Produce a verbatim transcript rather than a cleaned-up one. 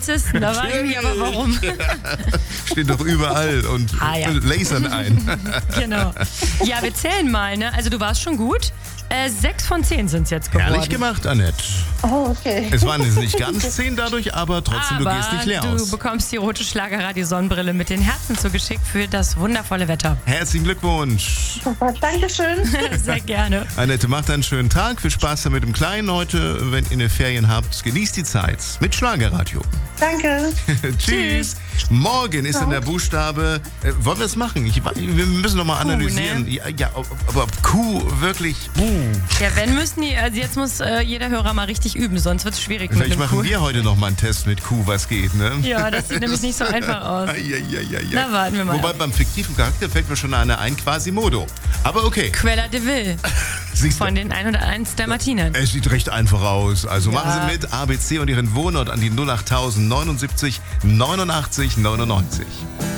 Polizisten, da war ich nicht, aber warum? Steht doch überall und Ah, ja. lasern ein. Genau. Ja, wir zählen mal, ne? Also du warst schon gut. Äh, sechs von zehn sind es jetzt geworden. Herrlich gemacht, Annette. Oh, okay. Es waren jetzt nicht ganz zehn dadurch, aber trotzdem, aber du gehst nicht leer du aus. bekommst die rote Schlagerradio-Sonnenbrille mit den Herzen zugeschickt für das wundervolle Wetter. Herzlichen Glückwunsch. Super, Dankeschön. Sehr gerne. Annette, macht einen schönen Tag. Viel Spaß da mit dem Kleinen heute. Wenn ihr eine Ferien habt, genießt die Zeit mit Schlagerradio. Danke. Tschüss. Morgen ist in der Buchstabe. Äh, wollen wir es machen? Ich, wir müssen nochmal analysieren. ne? Ja, ja, ob, aber ob Q wirklich. Uh. Ja, wenn müssen die, also jetzt muss äh, jeder Hörer mal richtig üben, sonst wird es schwierig mit Vielleicht dem machen Kuh. wir heute nochmal einen Test mit Q, was geht, ne? Ja, das sieht nämlich nicht so einfach aus. Ja, ja, ja, ja. Na, warten wir mal. Wobei beim fiktiven Charakter fällt mir schon einer ein, Quasimodo. Aber okay. Quella de Vil Siehst du, von den hunderteins Dalmatinern. es sieht recht einfach aus. Also Ja. machen Sie mit A B C und Ihren Wohnort an die null acht null null neunundsiebzig neunundachtzig neunundneunzig.